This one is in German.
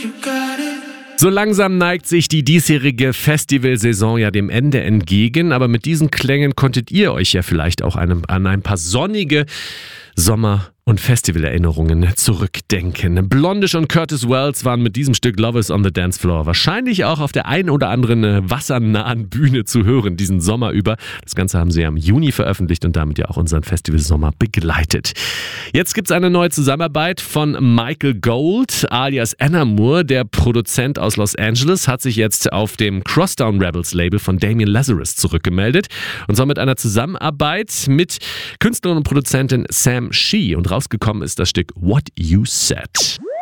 So langsam neigt sich die diesjährige Festivalsaison ja dem Ende entgegen, aber mit diesen Klängen konntet ihr euch ja vielleicht auch an ein paar sonnige Sommer- und Festivalerinnerungen zurückdenken. Blondish und Curtis Wells waren mit diesem Stück Love is on the Dance Floor wahrscheinlich auch auf der ein oder anderen wassernahen Bühne zu hören diesen Sommer über. Das Ganze haben sie ja im Juni veröffentlicht und damit ja auch unseren Festivalsommer begleitet. Jetzt gibt's eine neue Zusammenarbeit von Michael Gold alias Enamur. Der Produzent aus Los Angeles hat sich jetzt auf dem Crosstown Rebels Label von Damien Lazarus zurückgemeldet und zwar mit einer Zusammenarbeit mit Künstlerin und Produzentin Sam Shee und rausgekommen ist das Stück What You Said.